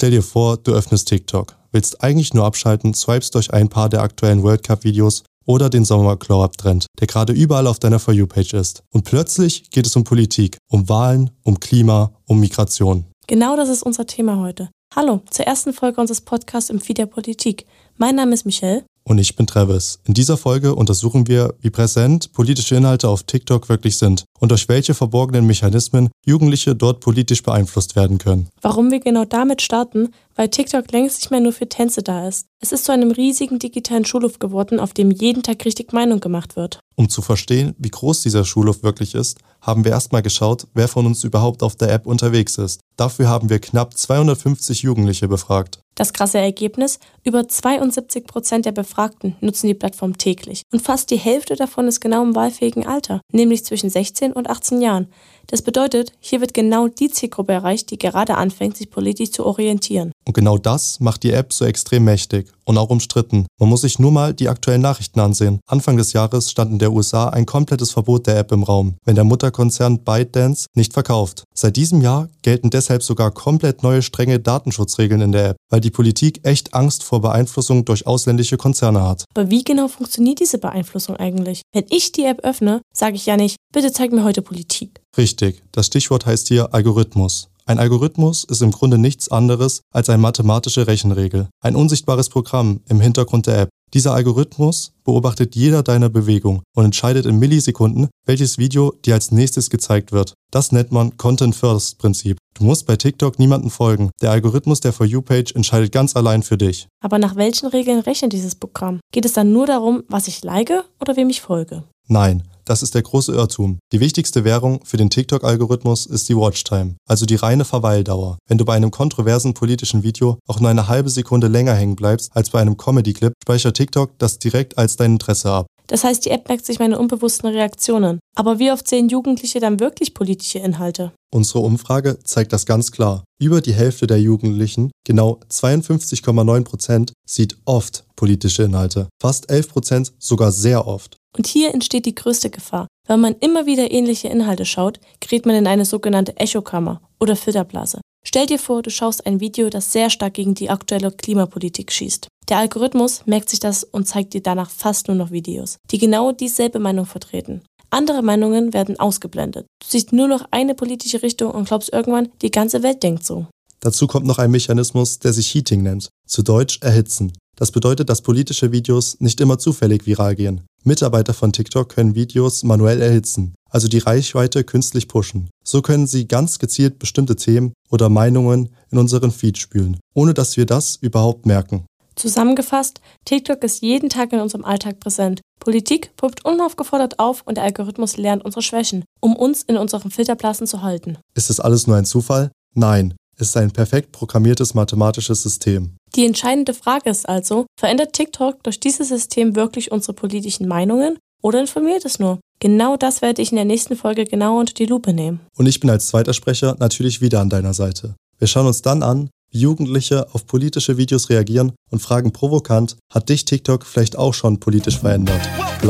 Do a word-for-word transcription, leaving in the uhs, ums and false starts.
Stell dir vor, du öffnest TikTok, willst eigentlich nur abschalten, swipest durch ein paar der aktuellen World Cup-Videos oder den Sommer-Glow-Up-Trend, der gerade überall auf deiner For You-Page ist. Und plötzlich geht es um Politik, um Wahlen, um Klima, um Migration. Genau das ist unser Thema heute. Hallo, zur ersten Folge unseres Podcasts im Feed der Politik. Mein Name ist Michelle. Und ich bin Travis. In dieser Folge untersuchen wir, wie präsent politische Inhalte auf TikTok wirklich sind und durch welche verborgenen Mechanismen Jugendliche dort politisch beeinflusst werden können. Warum wir genau damit starten? Weil TikTok längst nicht mehr nur für Tänze da ist. Es ist zu einem riesigen digitalen Schulhof geworden, auf dem jeden Tag richtig Meinung gemacht wird. Um zu verstehen, wie groß dieser Schulhof wirklich ist, haben wir erstmal geschaut, wer von uns überhaupt auf der App unterwegs ist. Dafür haben wir knapp zweihundertfünfzig Jugendliche befragt. Das krasse Ergebnis: Über zweiundsiebzig Prozent der Befragten nutzen die Plattform täglich. Und fast die Hälfte davon ist genau im wahlfähigen Alter, nämlich zwischen sechzehn und achtzehn Jahren. Das bedeutet, hier wird genau die Zielgruppe erreicht, die gerade anfängt, sich politisch zu orientieren. Und genau das macht die App so extrem mächtig und auch umstritten. Man muss sich nur mal die aktuellen Nachrichten ansehen. Anfang des Jahres stand in der U S A ein komplettes Verbot der App im Raum, wenn der Mutterkonzern ByteDance nicht verkauft. Seit diesem Jahr gelten deshalb sogar komplett neue strenge Datenschutzregeln in der App, weil die Politik echt Angst vor Beeinflussung durch ausländische Konzerne hat. Aber wie genau funktioniert diese Beeinflussung eigentlich? Wenn ich die App öffne, sage ich ja nicht, bitte zeig mir heute Politik. Richtig, das Stichwort heißt hier Algorithmus. Ein Algorithmus ist im Grunde nichts anderes als eine mathematische Rechenregel, ein unsichtbares Programm im Hintergrund der App. Dieser Algorithmus beobachtet jeder deiner Bewegung und entscheidet in Millisekunden, welches Video dir als nächstes gezeigt wird. Das nennt man Content-First-Prinzip. Du musst bei TikTok niemandem folgen. Der Algorithmus der For You-Page entscheidet ganz allein für dich. Aber nach welchen Regeln rechnet dieses Programm? Geht es dann nur darum, was ich like oder wem ich folge? Nein, das ist der große Irrtum. Die wichtigste Währung für den TikTok-Algorithmus ist die Watchtime, also die reine Verweildauer. Wenn du bei einem kontroversen politischen Video auch nur eine halbe Sekunde länger hängen bleibst als bei einem Comedy-Clip, speichert TikTok das direkt als dein Interesse ab. Das heißt, die App merkt sich meine unbewussten Reaktionen. Aber wie oft sehen Jugendliche dann wirklich politische Inhalte? Unsere Umfrage zeigt das ganz klar. Über die Hälfte der Jugendlichen, genau zweiundfünfzig Komma neun Prozent, sieht oft politische Inhalte. Fast elf Prozent sogar sehr oft. Und hier entsteht die größte Gefahr. Wenn man immer wieder ähnliche Inhalte schaut, gerät man in eine sogenannte Echokammer oder Filterblase. Stell dir vor, du schaust ein Video, das sehr stark gegen die aktuelle Klimapolitik schießt. Der Algorithmus merkt sich das und zeigt dir danach fast nur noch Videos, die genau dieselbe Meinung vertreten. Andere Meinungen werden ausgeblendet. Du siehst nur noch eine politische Richtung und glaubst irgendwann, die ganze Welt denkt so. Dazu kommt noch ein Mechanismus, der sich Heating nennt, zu Deutsch erhitzen. Das bedeutet, dass politische Videos nicht immer zufällig viral gehen. Mitarbeiter von TikTok können Videos manuell erhitzen, also die Reichweite künstlich pushen. So können sie ganz gezielt bestimmte Themen oder Meinungen in unseren Feed spülen, ohne dass wir das überhaupt merken. Zusammengefasst, TikTok ist jeden Tag in unserem Alltag präsent. Politik poppt unaufgefordert auf und der Algorithmus lernt unsere Schwächen, um uns in unseren Filterblasen zu halten. Ist das alles nur ein Zufall? Nein, es ist ein perfekt programmiertes mathematisches System. Die entscheidende Frage ist also, verändert TikTok durch dieses System wirklich unsere politischen Meinungen oder informiert es nur? Genau das werde ich in der nächsten Folge genauer unter die Lupe nehmen. Und ich bin als zweiter Sprecher natürlich wieder an deiner Seite. Wir schauen uns dann an, wie Jugendliche auf politische Videos reagieren und fragen provokant, hat dich TikTok vielleicht auch schon politisch verändert?